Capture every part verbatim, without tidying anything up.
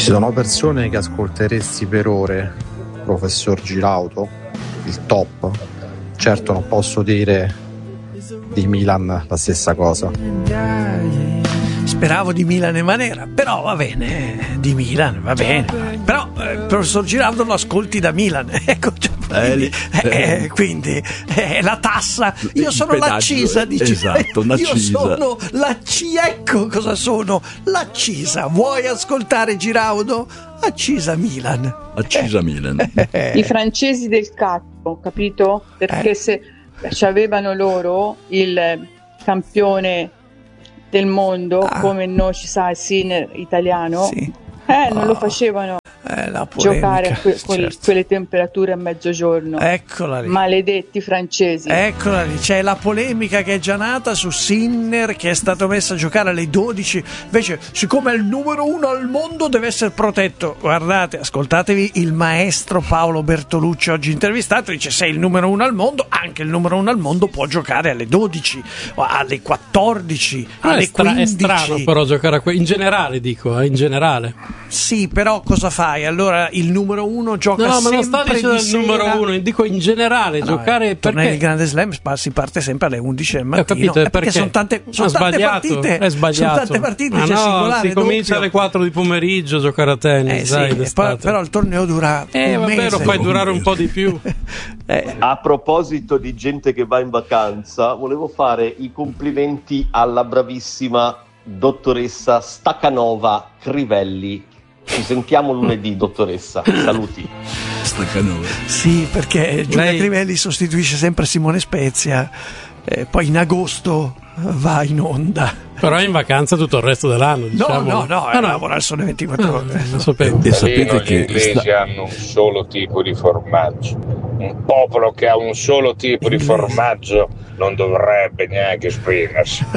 Ci sono persone che ascolteresti per ore, professor Giraudo, il top. Certo non posso dire di Milan la stessa cosa. Speravo di Milan e Manera, però va bene, di Milan va bene, però eh, il professor Giraudo lo ascolti da Milan, ecco, cioè, quindi, eh, quindi eh, la tassa, io sono pedaggio, l'accisa, dice, esatto, io l'accisa. sono l'accisa, ecco cosa sono, l'accisa, vuoi ascoltare Giraudo? Accisa Milan. Accisa Milan. I francesi del cazzo, capito? Perché Eh. se ci avevano loro il campione del mondo, Ah. come noi ci sa il Sinner italiano, Sì. eh, non Oh. lo facevano Eh, la polemica, giocare a que- con certo. quelle temperature a mezzogiorno. Eccola lì. Maledetti francesi. Eccola lì, c'è la polemica che è già nata su Sinner che è stato messo a giocare alle dodici, invece siccome è il numero uno al mondo deve essere protetto. Guardate, ascoltatevi il maestro Paolo Bertolucci oggi intervistato, dice sei il numero uno al mondo, anche il numero uno al mondo può giocare alle dodici, o alle quattordici, Ah, alle è, stra- è quindici. strano però giocare a que- in generale dico, eh, in generale. Sì, però cosa fai? Allora il numero uno gioca No, ma non sto sempre dicendo di il numero sera. uno, dico in generale No, giocare eh, tornei perché del Grande Slam spa- si parte sempre alle undici del mattino. capito, Eh, perché? perché sono tante, sono Ha tante sbagliato, partite. è sbagliato. Sono tante partite, Ma c'è no, singolare, si comincia doppio. alle quattro di pomeriggio a giocare a tennis, Eh sì, dai, e poi- d'estate. però il torneo dura Eh, un vabbè, mese. lo fai durare un po' di più. Eh, A proposito di gente che va in vacanza, volevo fare i complimenti alla bravissima dottoressa Stacanova Crivelli. Ci sentiamo lunedì, dottoressa. Saluti. Staccanova. sì, perché Giulia Lei- Crivelli sostituisce sempre Simone Spezia, eh, poi in agosto va in onda. Però è in vacanza tutto il resto dell'anno, No, diciamo. no, no, Ah, è lavora al sole ventiquattro ore. non sapevo. E sapete Lì gli che inglesi sta- hanno un solo tipo di formaggio. Un popolo che ha un solo tipo di Inglesi. formaggio non dovrebbe neanche esprimersi.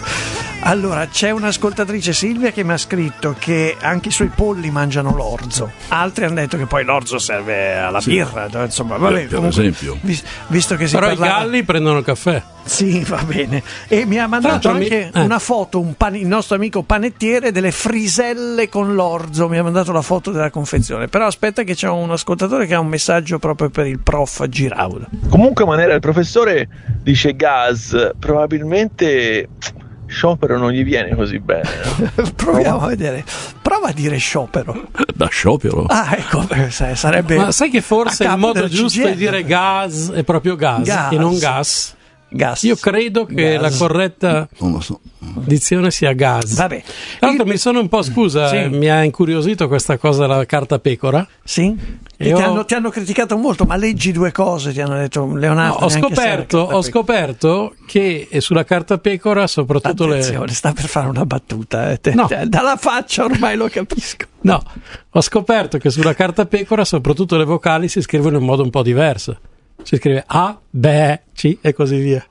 Allora, c'è un'ascoltatrice, Silvia, che mi ha scritto che anche i suoi polli mangiano l'orzo. Altri hanno detto che poi l'orzo serve alla Sì. birra, insomma, vabbè, Per comunque, esempio. vis- visto che si Però parlava... i galli prendono il caffè. Sì, va bene. E mi ha mandato Tra l'altro anche mi- eh. una foto, un pan- il nostro amico panettiere, delle friselle con l'orzo. Mi ha mandato la foto della confezione. Però aspetta che c'è un ascoltatore che ha un messaggio proprio per il prof Giraudo. Comunque, Manera, il professore dice gas, probabilmente sciopero non gli viene così bene, no? Proviamo a vedere. Prova a dire sciopero. Da sciopero? Ah, ecco, eh, sa- sarebbe... Ma sai che forse a il capo modo del giusto C G I L. di dire gas è proprio gas, Gas. e non gas? Gas. Io credo che Gas. la corretta Non lo so. dizione sia gas. Vabbè. Tra l'altro Il- mi sono un po', scusa, Sì. eh, mi ha incuriosito questa cosa della carta pecora. Sì? E Io- ti, hanno, ti hanno criticato molto, ma leggi due cose, ti hanno detto No, Leonardo. ho neanche scoperto, se era ho scoperto che eh, sulla carta pecora, soprattutto Attenzione, le. sta per fare una battuta. Eh. Te- No. te- dalla faccia ormai lo capisco. No, ho scoperto che sulla carta pecora, soprattutto le vocali, si scrivono in modo un po' diverso. Si scrive A, B, C e così via.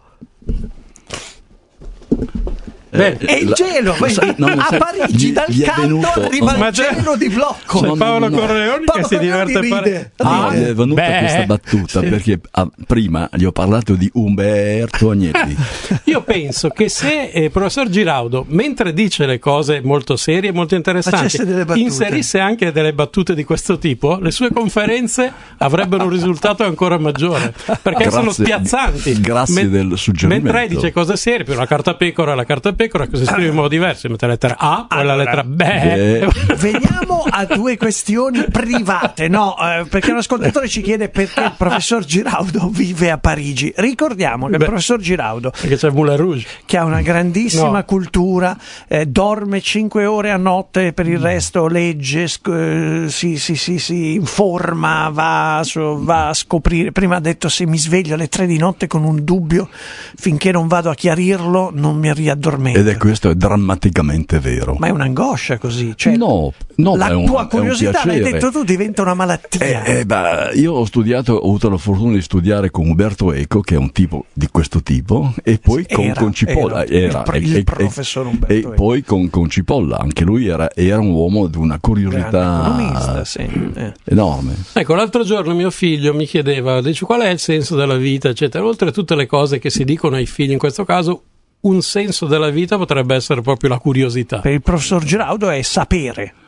Bene. E il la- gelo, lo sai- no, lo a sai, Parigi gli- dal gli è caldo venuto- arriva Ma il c'è- gelo di blocco. C'è No, no, Paolo no, no. Corleoni Paolo che si Corleoni diverte a fare. ride. Ah, Ride. mi è venuta Beh, questa battuta sì. perché ah, prima gli ho parlato di Umberto Agnelli. Io penso che se il professor Giraudo, mentre dice le cose molto serie e molto interessanti, Facesse delle battute. inserisse anche delle battute di questo tipo, le sue conferenze avrebbero un risultato ancora maggiore, perché sono Grazie- spiazzanti. grazie del suggerimento. Mentre lei dice cose serie, per la carta pecora, la carta pecora che si scrive in modo diverso, mette la lettera A, poi la lettera B. Beh. Veniamo a due questioni private, no? Eh, perché un ascoltatore ci chiede perché il professor Giraudo vive a Parigi. Ricordiamo che Beh. il professor Giraudo, Perché c'è Moulin Rouge. che ha una grandissima No. cultura, eh, dorme cinque ore a notte, per il resto legge, sc- eh, si, si, si, si informa, va, a so- va a scoprire. Prima ha detto se mi sveglio alle tre di notte con un dubbio, finché non vado a chiarirlo non mi riaddormento. Ed è questo è drammaticamente vero. Ma è un'angoscia così, cioè, No, no, la è un- tua è un curiosità, l'hai piacere. detto tu, diventa una malattia. Eh, eh, beh, io ho studiato, ho avuto la fortuna di studiare con Umberto Eco, che è un tipo di questo tipo, e poi Sì, con, era, con Cipolla. era, il Era, pro- e- il e- professor Umberto E Eco. poi con, con Cipolla, anche lui era, era un uomo di una Grande curiosità economista, sì. Eh. enorme. Ecco, l'altro giorno mio figlio mi chiedeva, dice, qual è il senso della vita, eccetera. Oltre a tutte le cose che si dicono ai figli in questo caso, un senso della vita potrebbe essere proprio la curiosità. Per il professor Giraudo è sapere.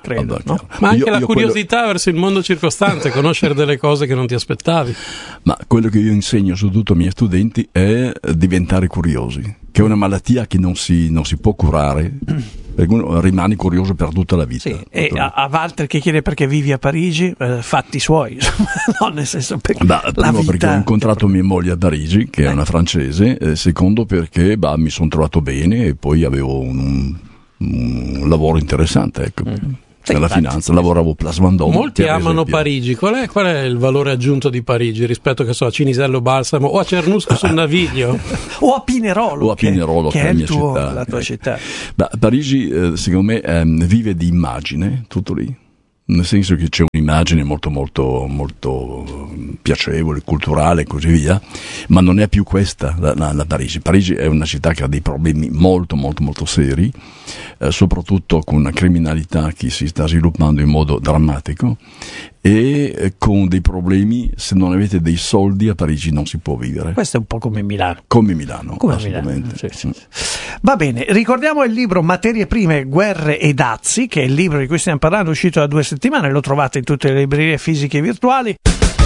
credo. Vabbè, No? Ma anche Io- la io curiosità quello- verso il mondo circostante, conoscere delle cose che non ti aspettavi. Ma quello che io insegno soprattutto ai miei studenti è diventare curiosi, che è una malattia che non si, non si può curare, perché uno rimane curioso per tutta la vita. Sì, e a, a Walter che chiede perché vivi a Parigi, eh, fatti suoi, no, nel senso perché Bah, la primo vita... perché ho incontrato mia moglie a Parigi, che è una francese, e secondo perché bah, mi sono trovato bene e poi avevo un, un lavoro interessante, ecco. Mm. Sì, Nella infatti. finanza, lavoravo Plasmandom. Molti per amano esempio. Parigi. Qual è, qual è il valore aggiunto di Parigi rispetto, che so, a Cinisello Balsamo o a Cernusco sul Naviglio? O a Pinerolo, O a Pinerolo, che, che che è è la il mia tuo, città. la tua Eh. città. Beh, Parigi, eh, secondo me, ehm, vive di immagine, tutto lì. Nel senso che c'è un'immagine molto molto molto eh, piacevole, culturale e così via, ma non è più questa la, la, la Parigi. Parigi è una città che ha dei problemi molto molto molto seri, eh, soprattutto con una criminalità che si sta sviluppando in modo drammatico e eh, con dei problemi. Se non avete dei soldi a Parigi non si può vivere. Questo è un po' come Milano. Come Milano, Come assolutamente. Milano, sì, sì, sì. Va bene, ricordiamo il libro Materie prime, guerre e dazi, che è il libro di cui stiamo parlando, uscito da due settimane, lo trovate in tutte le librerie fisiche e virtuali.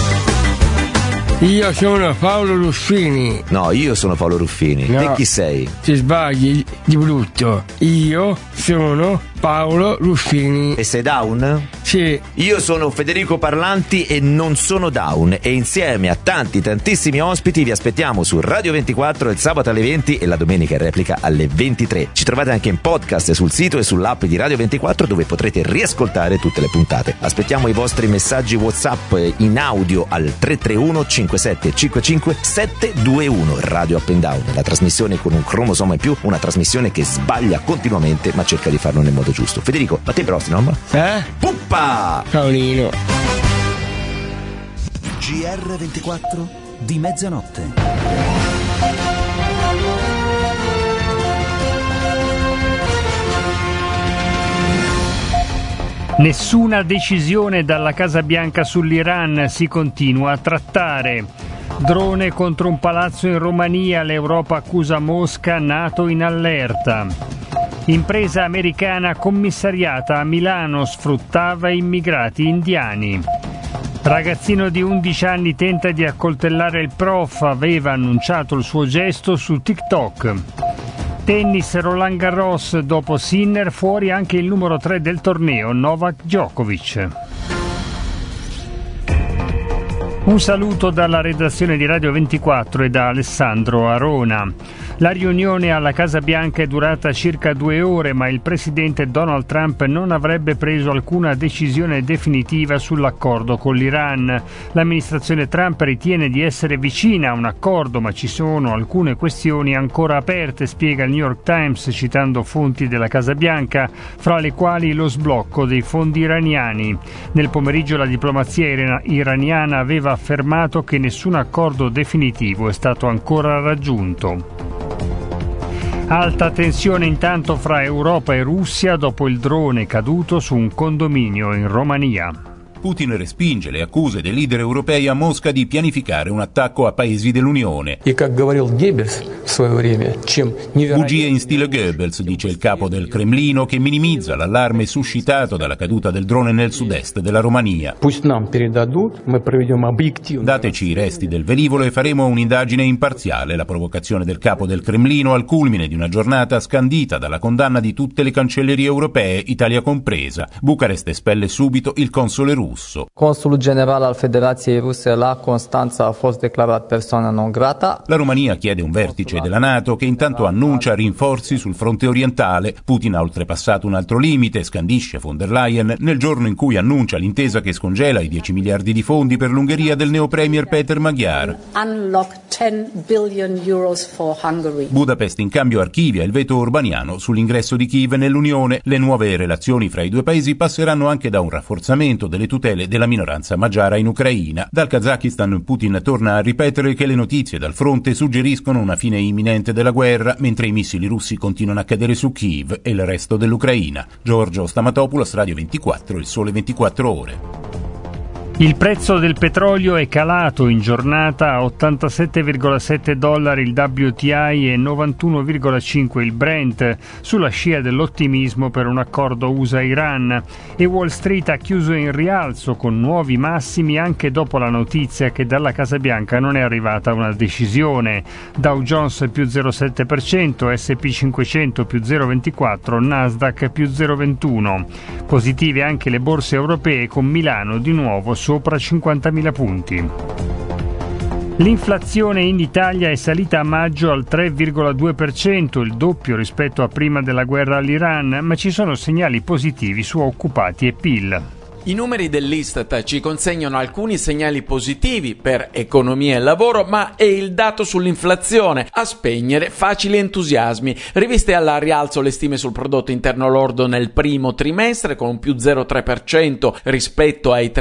Io sono Paolo Ruffini. No, io sono Paolo Ruffini. No. Te chi sei? Ti sbagli di brutto. Io sono Paolo Ruffini. E sei down? Sì. Io sono Federico Parlanti e non sono down, e insieme a tanti tantissimi ospiti vi aspettiamo su Radio ventiquattro il sabato alle venti e la domenica in replica alle ventitré. Ci trovate anche in podcast sul sito e sull'app di Radio ventiquattro, dove potrete riascoltare tutte le puntate. Aspettiamo i vostri messaggi WhatsApp in audio al tre tre uno cinque sette cinque cinque sette due uno. Radio Up and Down, la trasmissione con un cromosoma in più, una trasmissione che sbaglia continuamente ma cerca di farlo nel modo giusto. Federico, a te prossimo, no? Eh? Puppa! Paolino. G R ventiquattro di mezzanotte. Nessuna decisione dalla Casa Bianca sull'Iran, si continua a trattare. Drone contro un palazzo in Romania, l'Europa accusa Mosca, NATO in allerta. Impresa americana commissariata a Milano sfruttava immigrati indiani. Ragazzino di undici anni tenta di accoltellare il prof, aveva annunciato il suo gesto su TikTok. Tennis, Roland Garros, dopo Sinner fuori anche il numero tre del torneo, Novak Djokovic. Un saluto dalla redazione di Radio ventiquattro e da Alessandro Arona. La riunione alla Casa Bianca è durata circa due ore, ma il presidente Donald Trump non avrebbe preso alcuna decisione definitiva sull'accordo con l'Iran. L'amministrazione Trump ritiene di essere vicina a un accordo, ma ci sono alcune questioni ancora aperte, spiega il New York Times citando fonti della Casa Bianca, fra le quali lo sblocco dei fondi iraniani. Nel pomeriggio la diplomazia ira- iraniana aveva affermato che nessun accordo definitivo è stato ancora raggiunto. Alta tensione intanto fra Europa e Russia dopo il drone caduto su un condominio in Romania. Putin respinge le accuse dei leader europei a Mosca di pianificare un attacco a paesi dell'Unione. Bugie in stile Goebbels, dice il capo del Cremlino, che minimizza l'allarme suscitato dalla caduta del drone nel sud-est della Romania. Dateci i resti del velivolo e faremo un'indagine imparziale. La provocazione del capo del Cremlino al culmine di una giornata scandita dalla condanna di tutte le cancellerie europee, Italia compresa. Bucarest espelle subito il console russo. Consulul general al Federației Ruse la Constanța a fost declarat persoană non grata. La Romania chiede un vertice della NATO che intanto annuncia rinforzi sul fronte orientale. Putin ha oltrepassato un altro limite, scandisce von der Leyen nel giorno in cui annuncia l'intesa che scongela i dieci miliardi di fondi per l'Ungheria del neopremier Peter Magyar. Unlock ten billion euros for Hungary. Budapest in cambio archivia il veto orbaniano sull'ingresso di Kiev nell'Unione. Le nuove relazioni fra i due paesi passeranno anche da un rafforzamento delle tutele della minoranza magiara in Ucraina. Dal Kazakistan Putin torna a ripetere che le notizie dal fronte suggeriscono una fine imminente della guerra, mentre i missili russi continuano a cadere su Kiev e il resto dell'Ucraina. Giorgio Stamatopoulos, Radio ventiquattro, il Sole ventiquattro Ore. Il prezzo del petrolio è calato in giornata a ottantasette virgola sette dollari il W T I e novantuno virgola cinque il Brent, sulla scia dell'ottimismo per un accordo U S A-Iran, e Wall Street ha chiuso in rialzo con nuovi massimi anche dopo la notizia che dalla Casa Bianca non è arrivata una decisione. Dow Jones più zero virgola sette per cento, S and P cinquecento più zero virgola ventiquattro, Nasdaq più zero virgola ventuno. Positive anche le borse europee, con Milano di nuovo sopra cinquantamila punti. L'inflazione in Italia è salita a maggio al tre virgola due per cento, il doppio rispetto a prima della guerra all'Iran, ma ci sono segnali positivi su occupati e P I L. I numeri dell'Istat ci consegnano alcuni segnali positivi per economia e lavoro, ma è il dato sull'inflazione a spegnere facili entusiasmi. Riviste alla rialzo le stime sul prodotto interno lordo nel primo trimestre, con un più zero virgola tre per cento rispetto ai tre